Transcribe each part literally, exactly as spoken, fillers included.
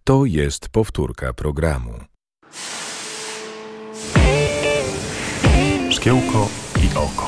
To jest powtórka programu. Szkiełko i oko.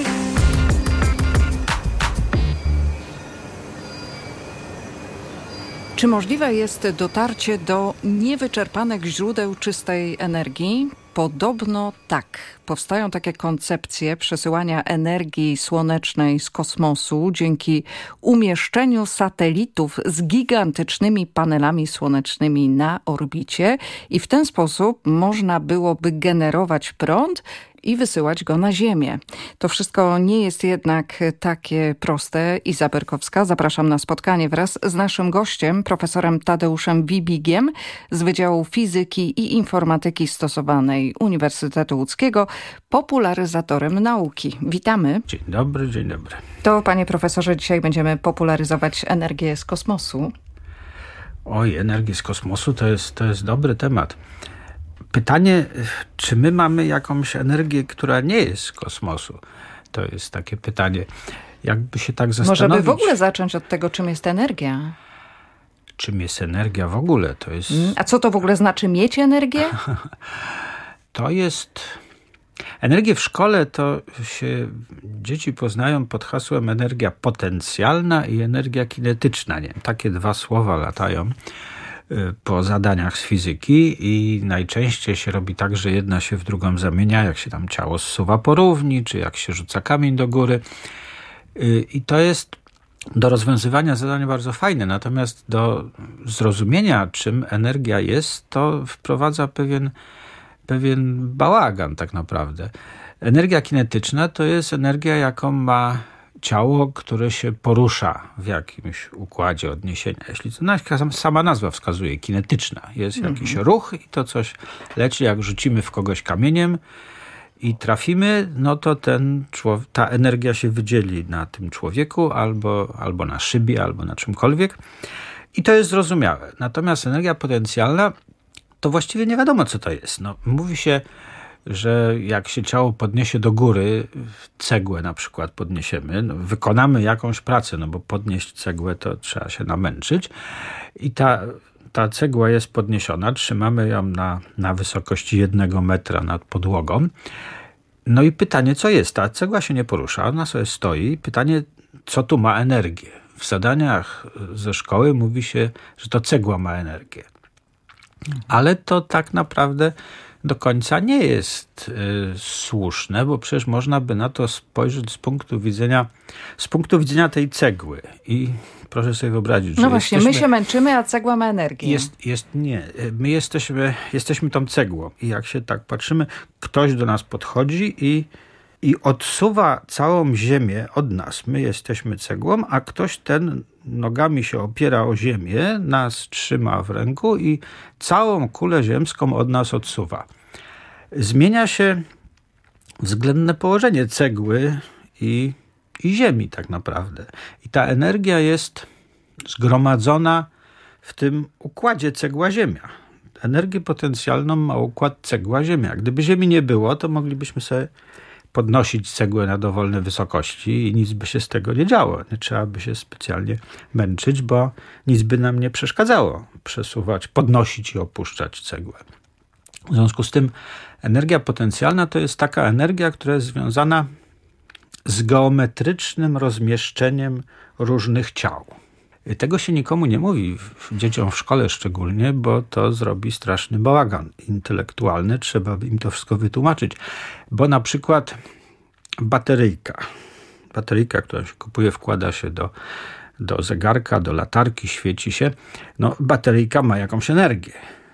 Czy możliwe jest dotarcie do niewyczerpanych źródeł czystej energii? Podobno tak. Powstają takie koncepcje przesyłania energii słonecznej z kosmosu dzięki umieszczeniu satelitów z gigantycznymi panelami słonecznymi na orbicie i w ten sposób można byłoby generować prąd i wysyłać go na Ziemię. To wszystko nie jest jednak takie proste. Iza Berkowska, zapraszam na spotkanie wraz z naszym gościem, profesorem Tadeuszem Wibigiem z Wydziału Fizyki i Informatyki Stosowanej Uniwersytetu Łódzkiego, popularyzatorem nauki. Witamy. Dzień dobry, dzień dobry. To, panie profesorze, dzisiaj będziemy popularyzować energię z kosmosu. Oj, energię z kosmosu to jest, to jest dobry temat. Pytanie, czy my mamy jakąś energię, która nie jest z kosmosu? To jest takie pytanie. Jakby się tak zastanowić... Może by w ogóle zacząć od tego, czym jest energia? Czym jest energia w ogóle? To jest... A co to w ogóle znaczy mieć energię? To jest... Energię w szkole to się dzieci poznają pod hasłem energia potencjalna i energia kinetyczna. Nie wiem, takie dwa słowa latają po zadaniach z fizyki i najczęściej się robi tak, że jedna się w drugą zamienia, jak się tam ciało zsuwa po równi, czy jak się rzuca kamień do góry. I to jest do rozwiązywania zadania bardzo fajne, natomiast do zrozumienia, czym energia jest, to wprowadza pewien, pewien bałagan tak naprawdę. Energia kinetyczna to jest energia, jaką ma ciało, które się porusza w jakimś układzie odniesienia. Jeśli to sama nazwa wskazuje, kinetyczna. Jest mm-hmm. jakiś ruch i to coś leci, jak rzucimy w kogoś kamieniem i trafimy, no to ten człowiek, ta energia się wydzieli na tym człowieku albo, albo na szybie, albo na czymkolwiek. I to jest zrozumiałe. Natomiast energia potencjalna to właściwie nie wiadomo, co to jest. No, mówi się, że jak się ciało podniesie do góry, cegłę na przykład podniesiemy, no, wykonamy jakąś pracę, no bo podnieść cegłę to trzeba się namęczyć i ta, ta cegła jest podniesiona, trzymamy ją na, na wysokości jednego metra nad podłogą. No i pytanie, co jest? Ta cegła się nie porusza, ona sobie stoi. Pytanie, co tu ma energię? W zadaniach ze szkoły mówi się, że to cegła ma energię. Ale to tak naprawdę do końca nie jest y, słuszne, bo przecież można by na to spojrzeć z punktu widzenia, z punktu widzenia tej cegły. I proszę sobie wyobrazić, no że właśnie, jesteśmy, my się męczymy, a cegła ma energię. Jest, jest, nie, my jesteśmy, jesteśmy tą cegłą i jak się tak patrzymy, ktoś do nas podchodzi i, i odsuwa całą ziemię od nas. My jesteśmy cegłą, a ktoś ten nogami się opiera o ziemię, nas trzyma w ręku i całą kulę ziemską od nas odsuwa. Zmienia się względne położenie cegły i, i ziemi tak naprawdę. I ta energia jest zgromadzona w tym układzie cegła-ziemia. Energię potencjalną ma układ cegła-ziemia. Gdyby ziemi nie było, to moglibyśmy sobie podnosić cegłę na dowolne wysokości i nic by się z tego nie działo. Nie trzeba by się specjalnie męczyć, bo nic by nam nie przeszkadzało przesuwać, podnosić i opuszczać cegłę. W związku z tym energia potencjalna to jest taka energia, która jest związana z geometrycznym rozmieszczeniem różnych ciał. Tego się nikomu nie mówi, dzieciom w szkole szczególnie, bo to zrobi straszny bałagan intelektualny. Trzeba by im to wszystko wytłumaczyć. Bo na przykład bateryjka, bateryjka, która się kupuje, wkłada się do, do zegarka, do latarki, świeci się. No, bateryjka ma jakąś energię.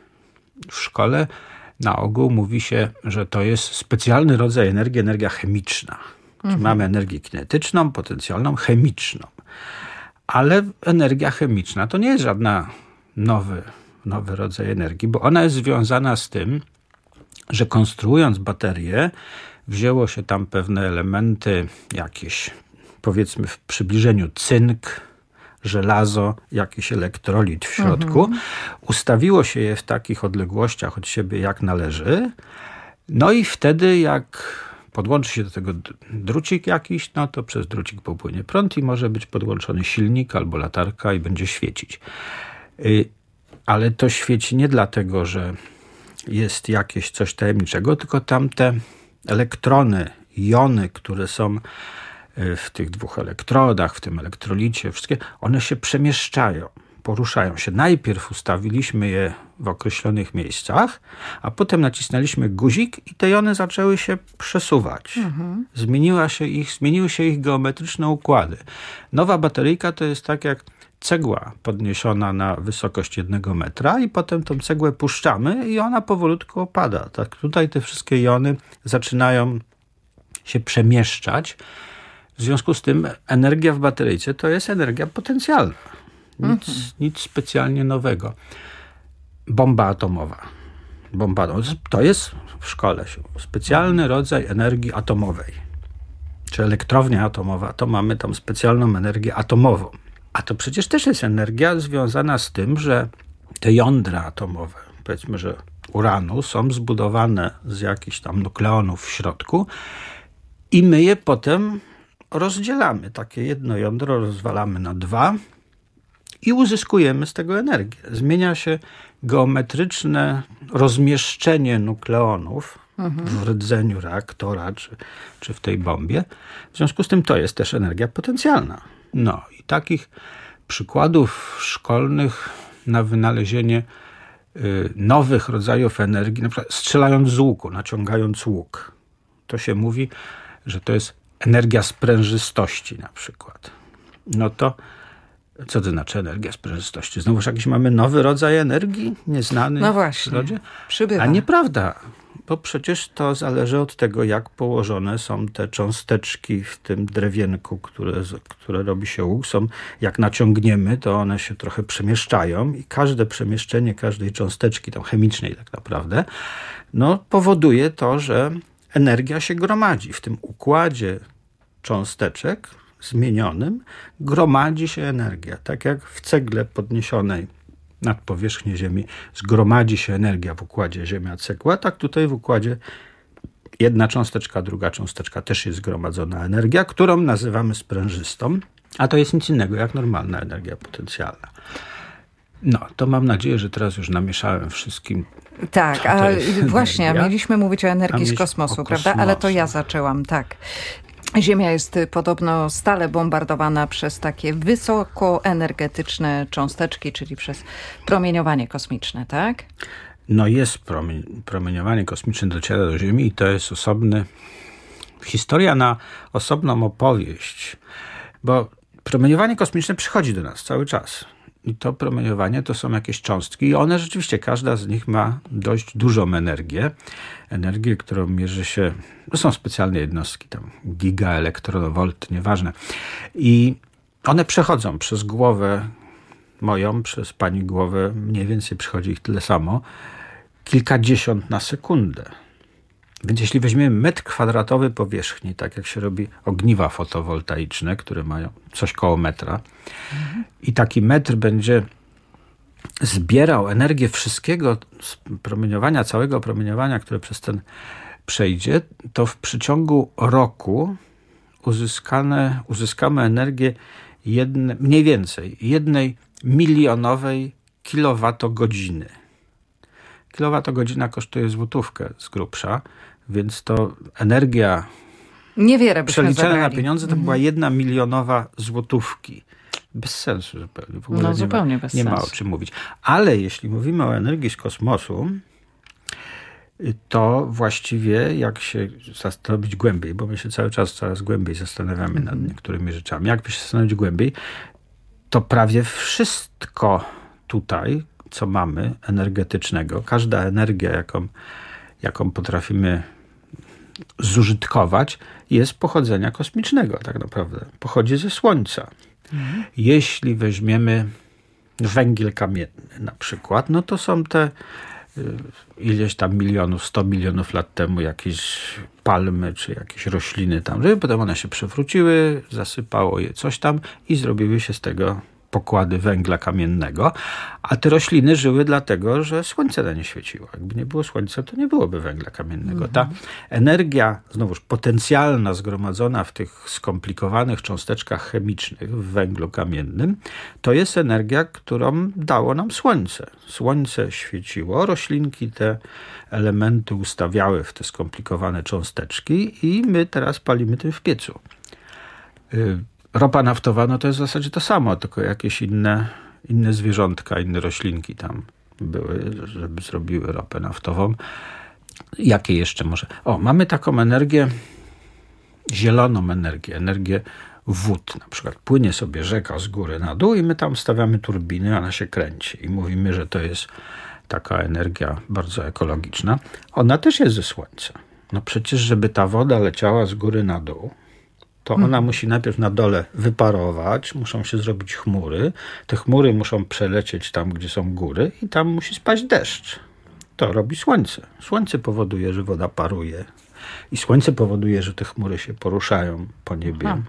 W szkole na ogół mówi się, że to jest specjalny rodzaj energii, energia chemiczna. Mhm. Czyli mamy energię kinetyczną, potencjalną, chemiczną. Ale energia chemiczna to nie jest żadna nowy, nowy rodzaj energii, bo ona jest związana z tym, że konstruując baterię, wzięło się tam pewne elementy jakieś, powiedzmy w przybliżeniu cynk, żelazo, jakiś elektrolit w środku. Mhm. Ustawiło się je w takich odległościach od siebie jak należy. No i wtedy jak podłączy się do tego drucik jakiś, no to przez drucik popłynie prąd i może być podłączony silnik albo latarka i będzie świecić. ale to świeci nie dlatego, że jest jakieś coś tajemniczego, tylko tamte elektrony, jony, które są w tych dwóch elektrodach, w tym elektrolicie, wszystkie, one się przemieszczają, poruszają się. Najpierw ustawiliśmy je w określonych miejscach, a potem nacisnęliśmy guzik i te jony zaczęły się przesuwać. Mhm. Zmieniła się ich, zmieniły się ich geometryczne układy. Nowa bateryjka to jest tak jak cegła podniesiona na wysokość jednego metra i potem tą cegłę puszczamy i ona powolutku opada. Tak, tutaj te wszystkie jony zaczynają się przemieszczać. W związku z tym energia w bateryjce to jest energia potencjalna. Nic, mhm. nic specjalnie nowego. Bomba atomowa. Bomba atomowa. To jest w szkole specjalny rodzaj energii atomowej. Czy elektrownia atomowa, to mamy tam specjalną energię atomową. A to przecież też jest energia związana z tym, że te jądra atomowe, powiedzmy, że uranu, są zbudowane z jakichś tam nukleonów w środku i my je potem rozdzielamy. Takie jedno jądro rozwalamy na dwa i uzyskujemy z tego energię. Zmienia się geometryczne rozmieszczenie nukleonów mhm. w rdzeniu reaktora czy, czy w tej bombie. W związku z tym to jest też energia potencjalna. No i takich przykładów szkolnych na wynalezienie y, nowych rodzajów energii, na przykład strzelając z łuku, naciągając łuk. To się mówi, że to jest energia sprężystości na przykład. No to co to znaczy energia sprężystości? Znowuż jakiś mamy nowy rodzaj energii, nieznany no właśnie, w przyrodzie? Przybywa. A nieprawda, bo przecież to zależy od tego, jak położone są te cząsteczki w tym drewienku, które, które robi się łuk. Są, jak naciągniemy, to one się trochę przemieszczają i każde przemieszczenie każdej cząsteczki, tam chemicznej tak naprawdę, no powoduje to, że energia się gromadzi. W tym układzie cząsteczek zmienionym gromadzi się energia. Tak jak w cegle podniesionej nad powierzchnię Ziemi zgromadzi się energia w układzie Ziemia-cegła, tak tutaj w układzie jedna cząsteczka, druga cząsteczka też jest zgromadzona energia, którą nazywamy sprężystą, a to jest nic innego jak normalna energia potencjalna. No, to mam nadzieję, że teraz już namieszałem wszystkim. Tak, a właśnie, a mieliśmy mówić o energii z kosmosu, prawda? Ale to ja zaczęłam, tak. Ziemia jest podobno stale bombardowana przez takie wysokoenergetyczne cząsteczki, czyli przez promieniowanie kosmiczne, tak? No jest promie- promieniowanie kosmiczne dociera do Ziemi i to jest osobny, historia na osobną opowieść, bo promieniowanie kosmiczne przychodzi do nas cały czas. I to promieniowanie to są jakieś cząstki i one rzeczywiście, każda z nich ma dość dużą energię. Energię, którą mierzy się, to są specjalne jednostki, tam gigaelektrowolt, nieważne. I one przechodzą przez głowę moją, przez pani głowę, mniej więcej przychodzi ich tyle samo, kilkadziesiąt na sekundę. Więc jeśli weźmiemy metr kwadratowy powierzchni, tak jak się robi ogniwa fotowoltaiczne, które mają coś koło metra, mhm. i taki metr będzie zbierał energię wszystkiego z promieniowania, całego promieniowania, które przez ten przejdzie, to w przeciągu roku uzyskane, uzyskamy energię jedne, mniej więcej jednej milionowej kilowatogodziny. Kilowatogodzina kosztuje złotówkę z grubsza, więc to energia niewiele przeliczona na pieniądze to mm. była jedna milionowa złotówki. Bez sensu zupełnie. W ogóle no, nie, zupełnie ma, bez nie sensu. ma o czym mówić. Ale jeśli mówimy o energii z kosmosu, to właściwie jak się zastanowić głębiej, bo my się cały czas coraz głębiej zastanawiamy mm. nad niektórymi rzeczami. Jakby się zastanowić głębiej, to prawie wszystko tutaj, co mamy energetycznego, każda energia, jaką, jaką potrafimy zużytkować, jest pochodzenia kosmicznego tak naprawdę. Pochodzi ze Słońca. Mhm. Jeśli weźmiemy węgiel kamienny na przykład, no to są te y, ileś tam milionów, sto milionów lat temu jakieś palmy czy jakieś rośliny tam, żeby potem one się przewróciły, zasypało je coś tam i zrobiły się z tego pokłady węgla kamiennego, a te rośliny żyły dlatego, że słońce na nie świeciło. Jakby nie było słońca, to nie byłoby węgla kamiennego. Ta energia, znowuż potencjalna, zgromadzona w tych skomplikowanych cząsteczkach chemicznych w węglu kamiennym, to jest energia, którą dało nam słońce. Słońce świeciło, roślinki te elementy ustawiały w te skomplikowane cząsteczki i my teraz palimy tym w piecu. Ropa naftowa, no to jest w zasadzie to samo, tylko jakieś inne, inne zwierzątka, inne roślinki tam były, żeby zrobiły ropę naftową. Jakie jeszcze może? O, mamy taką energię, zieloną energię, energię wód. Na przykład płynie sobie rzeka z góry na dół i my tam stawiamy turbiny, ona się kręci i mówimy, że to jest taka energia bardzo ekologiczna. Ona też jest ze słońca. No przecież, żeby ta woda leciała z góry na dół, to ona hmm. musi najpierw na dole wyparować, muszą się zrobić chmury. Te chmury muszą przelecieć tam, gdzie są góry i tam musi spaść deszcz. To robi słońce. Słońce powoduje, że woda paruje. I słońce powoduje, że te chmury się poruszają po niebie. Aha.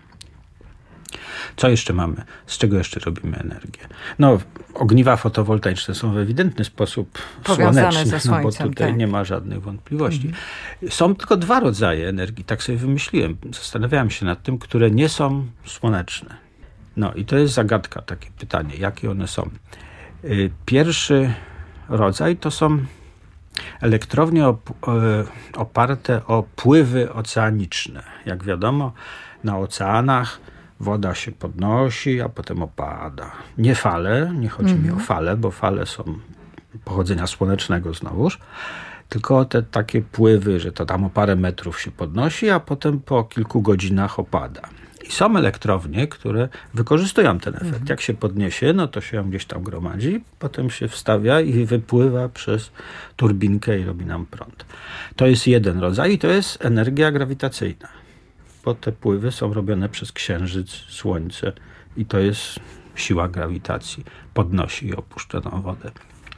Co jeszcze mamy? Z czego jeszcze robimy energię? No, ogniwa fotowoltaiczne są w ewidentny sposób powiązane słoneczne, ze słońcem, no bo tutaj tak. nie ma żadnych wątpliwości. Mhm. Są tylko dwa rodzaje energii, tak sobie wymyśliłem. Zastanawiałem się nad tym, które nie są słoneczne. No i to jest zagadka, takie pytanie, jakie one są. Pierwszy rodzaj to są elektrownie op- oparte o pływy oceaniczne. Jak wiadomo, na oceanach woda się podnosi, a potem opada. Nie fale, nie chodzi mm-hmm. mi o fale, bo fale są pochodzenia słonecznego znowuż, tylko te takie pływy, że to tam o parę metrów się podnosi, a potem po kilku godzinach opada. I są elektrownie, które wykorzystują ten efekt. Mm-hmm. Jak się podniesie, no to się ją gdzieś tam gromadzi, potem się wstawia i wypływa przez turbinkę i robi nam prąd. To jest jeden rodzaj i to jest energia grawitacyjna. Bo te pływy są robione przez Księżyc, Słońce i to jest siła grawitacji. Podnosi i opuszcza tą wodę.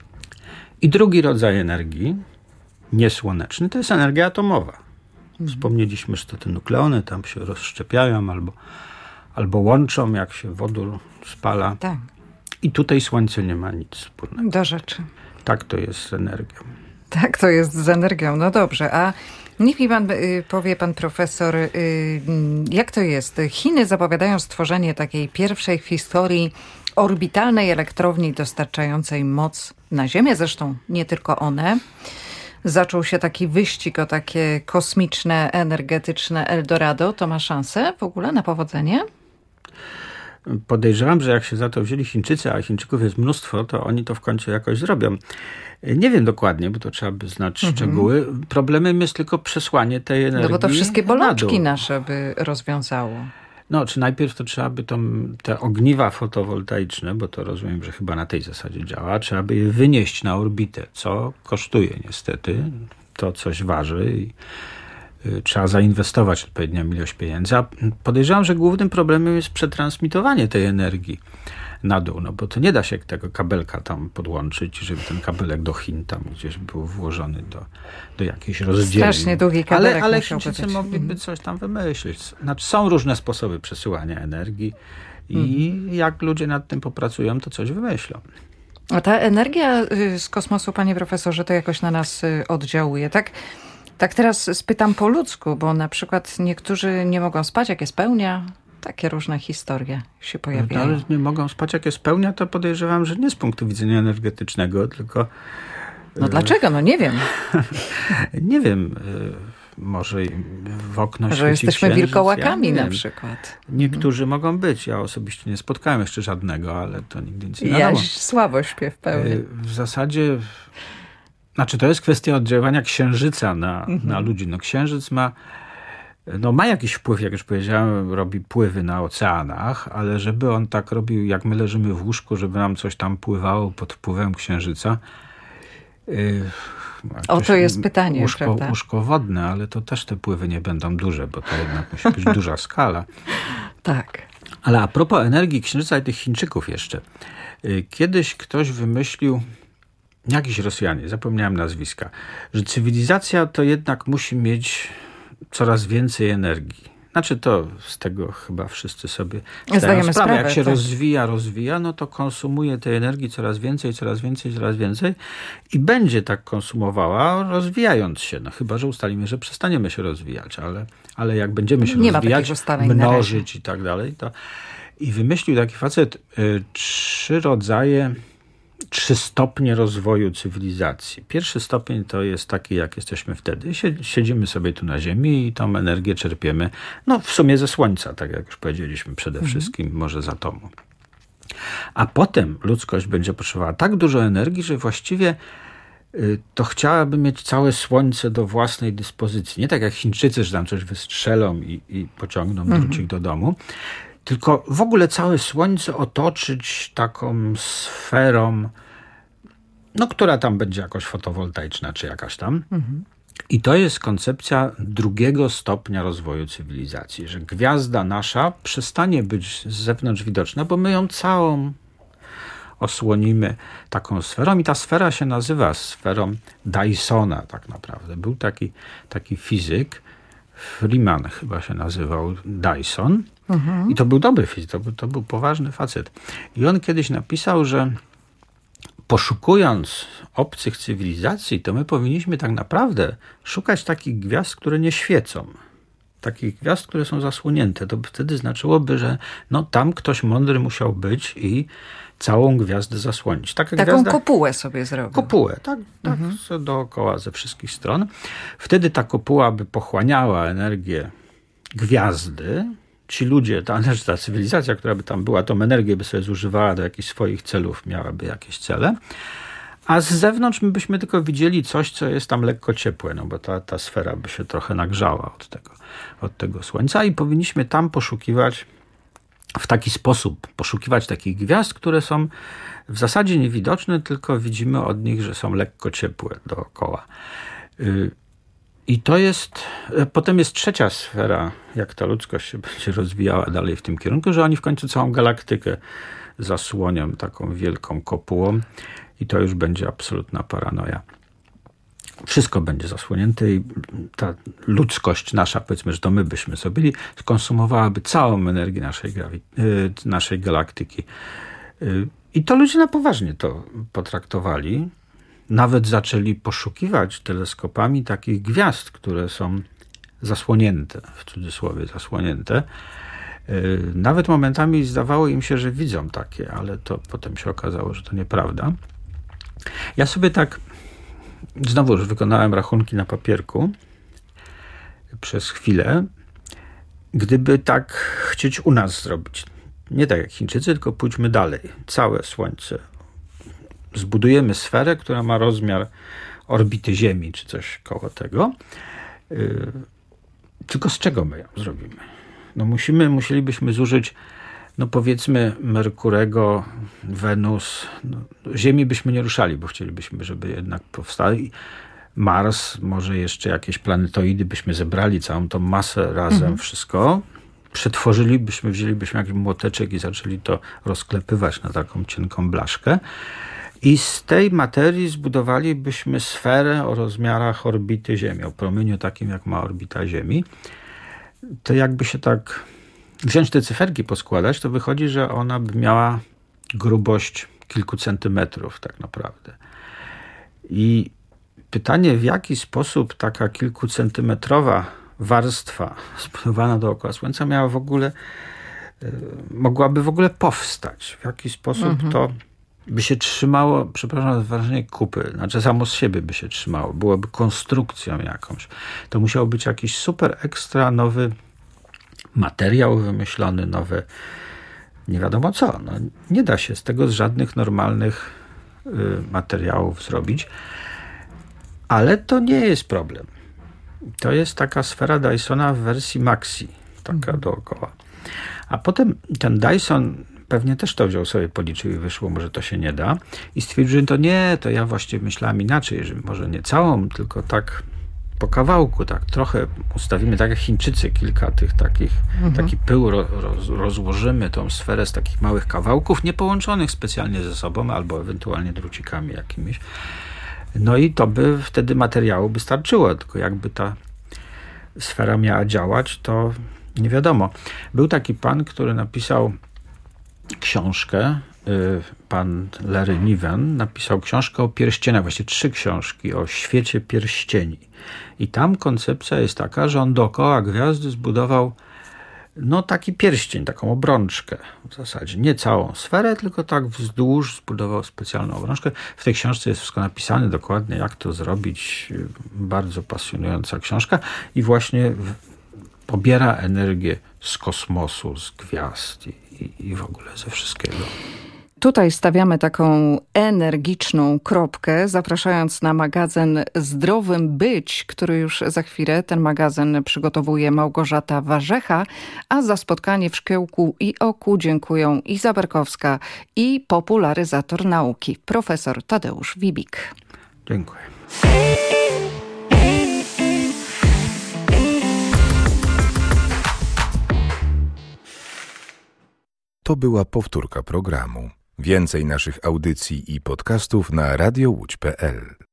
I drugi rodzaj energii, niesłoneczny, to jest energia atomowa. Wspomnieliśmy, że to te nukleony tam się rozszczepiają albo, albo łączą, jak się wodór spala. Tak. I tutaj Słońce nie ma nic wspólnego. Do rzeczy. Tak to jest z energią. Tak to jest z energią. No dobrze, a niech mi pan y, powie, pan profesor, y, jak to jest? Chiny zapowiadają stworzenie takiej pierwszej w historii orbitalnej elektrowni dostarczającej moc na Ziemię. Zresztą nie tylko one. Zaczął się taki wyścig o takie kosmiczne, energetyczne Eldorado. To ma szansę w ogóle na powodzenie? Podejrzewam, że jak się za to wzięli Chińczycy, a Chińczyków jest mnóstwo, to oni to w końcu jakoś zrobią. Nie wiem dokładnie, bo to trzeba by znać mhm. szczegóły. Problemem jest tylko przesłanie tej energii. No bo to wszystkie bolączki na nasze by rozwiązało. No, czy najpierw to trzeba by tą, te ogniwa fotowoltaiczne, bo to rozumiem, że chyba na tej zasadzie działa, trzeba by je wynieść na orbitę, co kosztuje niestety, to coś waży i y, trzeba zainwestować odpowiednią ilość pieniędzy. A podejrzewam, że głównym problemem jest przetransmitowanie tej energii na dół, no bo to nie da się tego kabelka tam podłączyć, żeby ten kabelek do Chin tam gdzieś był włożony do, do jakiejś rozdzielni. Strasznie długi kabelek. Ale, ale Chińczycy być. mogliby coś tam wymyślić. Znaczy, są różne sposoby przesyłania energii i mm. jak ludzie nad tym popracują, to coś wymyślą. A ta energia z kosmosu, panie profesorze, to jakoś na nas oddziałuje, tak? Tak teraz spytam po ludzku, bo na przykład niektórzy nie mogą spać, jak jest pełnia. Takie różne historie się pojawiają. No, ale nie mogą spać, jak jest pełnia, to podejrzewam, że nie z punktu widzenia energetycznego, tylko... No dlaczego? No nie wiem. nie wiem. Może w okno Że świeci jesteśmy księżyc, wilkołakami ja na wiem. przykład. Niektórzy mhm. mogą być. Ja osobiście nie spotkałem jeszcze żadnego, ale to nigdy nic nie ja wiadomo. Ja słabo śpię w pełni. W zasadzie... Znaczy, to jest kwestia oddziaływania księżyca na, mhm. na ludzi. No księżyc ma... No ma jakiś wpływ, jak już powiedziałem, robi pływy na oceanach, ale żeby on tak robił, jak my leżymy w łóżku, żeby nam coś tam pływało pod wpływem księżyca. Yy, o, to jest pytanie, łóżko, prawda? Łóżko wodne, ale to też te pływy nie będą duże, bo to jednak musi być duża skala. Tak. Ale a propos energii księżyca i tych Chińczyków jeszcze. Yy, kiedyś ktoś wymyślił, jakiś Rosjanie, zapomniałem nazwiska, że cywilizacja to jednak musi mieć coraz więcej energii. Znaczy to z tego chyba wszyscy sobie zdajemy zdają sprawę. sprawę, Jak się tak. rozwija, rozwija, no to konsumuje tej energii coraz więcej, coraz więcej, coraz więcej i będzie tak konsumowała, rozwijając się. No chyba, że ustalimy, że przestaniemy się rozwijać, ale, ale jak będziemy się Nie rozwijać, mnożyć i tak dalej, to i wymyślił taki facet y, trzy rodzaje Trzy stopnie rozwoju cywilizacji. Pierwszy stopień to jest taki, jak jesteśmy wtedy. Siedzimy sobie tu na ziemi i tą energię czerpiemy, no w sumie ze słońca, tak jak już powiedzieliśmy, przede mhm. wszystkim może z atomu. A potem ludzkość będzie potrzebowała tak dużo energii, że właściwie y, to chciałaby mieć całe słońce do własnej dyspozycji. Nie tak jak Chińczycy, że tam coś wystrzelą i, i pociągną mhm. drucik do domu. Tylko w ogóle całe słońce otoczyć taką sferą, no, która tam będzie jakoś fotowoltaiczna, czy jakaś tam. Mhm. I to jest koncepcja drugiego stopnia rozwoju cywilizacji, że gwiazda nasza przestanie być z zewnątrz widoczna, bo my ją całą osłonimy taką sferą i ta sfera się nazywa sferą Dysona tak naprawdę. Był taki, taki fizyk, Freeman chyba się nazywał, Dyson. Mhm. I to był dobry fizyk, to był, to był poważny facet. I on kiedyś napisał, że poszukując obcych cywilizacji, to my powinniśmy tak naprawdę szukać takich gwiazd, które nie świecą. Takich gwiazd, które są zasłonięte. To wtedy znaczyłoby, że no, tam ktoś mądry musiał być i całą gwiazdę zasłonić. Taka Taką gwiazda, kopułę sobie zrobił. Kopułę, tak, tak mhm. dookoła ze wszystkich stron. Wtedy ta kopuła by pochłaniała energię gwiazdy. Ci ludzie, ta, ta cywilizacja, która by tam była, tą energię by sobie zużywała do jakichś swoich celów, miałaby jakieś cele. A z zewnątrz my byśmy tylko widzieli coś, co jest tam lekko ciepłe, no bo ta, ta sfera by się trochę nagrzała od tego, od tego słońca i powinniśmy tam poszukiwać w taki sposób, poszukiwać takich gwiazd, które są w zasadzie niewidoczne, tylko widzimy od nich, że są lekko ciepłe dookoła. I to jest, potem jest trzecia sfera, jak ta ludzkość się będzie rozwijała dalej w tym kierunku, że oni w końcu całą galaktykę zasłonią taką wielką kopułą i to już będzie absolutna paranoja. Wszystko będzie zasłonięte i ta ludzkość nasza, powiedzmy, że to my byśmy sobie byli, skonsumowałaby całą energię naszej, grawi- naszej galaktyki. I to ludzie na poważnie to potraktowali. Nawet zaczęli poszukiwać teleskopami takich gwiazd, które są zasłonięte, w cudzysłowie zasłonięte. Nawet momentami zdawało im się, że widzą takie, ale to potem się okazało, że to nieprawda. Ja sobie tak znowu już wykonałem rachunki na papierku przez chwilę. Gdyby tak chcieć u nas zrobić, nie tak jak Chińczycy, tylko pójdźmy dalej. Całe Słońce. Zbudujemy sferę, która ma rozmiar orbity Ziemi, czy coś koło tego. Yy, tylko z czego my ją zrobimy? No musimy, musielibyśmy zużyć, no powiedzmy, Merkurego, Wenus. No, Ziemi byśmy nie ruszali, bo chcielibyśmy, żeby jednak powstali. Mars, może jeszcze jakieś planetoidy byśmy zebrali, całą tą masę razem, mhm. wszystko. Przetworzylibyśmy, wzięlibyśmy jakiś młoteczek i zaczęli to rozklepywać na taką cienką blaszkę. I z tej materii zbudowalibyśmy sferę o rozmiarach orbity Ziemi, o promieniu takim, jak ma orbita Ziemi. To jakby się tak wziąć te cyferki, poskładać, to wychodzi, że ona by miała grubość kilku centymetrów tak naprawdę. I pytanie, w jaki sposób taka kilkucentymetrowa warstwa zbudowana dookoła Słońca miała w ogóle, mogłaby w ogóle powstać? W jaki sposób mhm. to by się trzymało, przepraszam za wrażenie, kupy, znaczy samo z siebie by się trzymało, byłoby konstrukcją jakąś. To musiał być jakiś super ekstra nowy materiał wymyślony, nowy, nie wiadomo co. No, nie da się z tego z żadnych normalnych y, materiałów zrobić, ale to nie jest problem. To jest taka sfera Dysona w wersji maxi, taka mhm. dookoła. A potem ten Dyson pewnie też to wziął sobie, policzył i wyszło, może to się nie da. I stwierdził, że to nie, to ja właściwie myślałem inaczej, że może nie całą, tylko tak po kawałku, tak trochę ustawimy, tak jak Chińczycy, kilka tych takich, mhm. taki pył ro, roz, rozłożymy tą sferę z takich małych kawałków, nie połączonych specjalnie ze sobą, albo ewentualnie drucikami jakimiś. No i to by wtedy materiału by starczyło, tylko jakby ta sfera miała działać, to Nie wiadomo. Był taki pan, który napisał książkę, pan Larry Niven napisał książkę o pierścieniach, właściwie trzy książki o świecie pierścieni. I tam koncepcja jest taka, że on dookoła gwiazdy zbudował no taki pierścień, taką obrączkę w zasadzie. Nie całą sferę, tylko tak wzdłuż zbudował specjalną obrączkę. W tej książce jest wszystko napisane dokładnie, jak to zrobić. Bardzo pasjonująca książka i właśnie pobiera energię z kosmosu, z gwiazd i, i w ogóle ze wszystkiego. Tutaj stawiamy taką energiczną kropkę, zapraszając na magazyn Zdrowym Być, który już za chwilę ten magazyn przygotowuje Małgorzata Warzecha, a za spotkanie w Szkiełku i Oku dziękują Iza Berkowska i popularyzator nauki, profesor Tadeusz Wibik. Dziękuję. To była powtórka programu. Więcej naszych audycji i podcastów na radio łódź kropka pe el.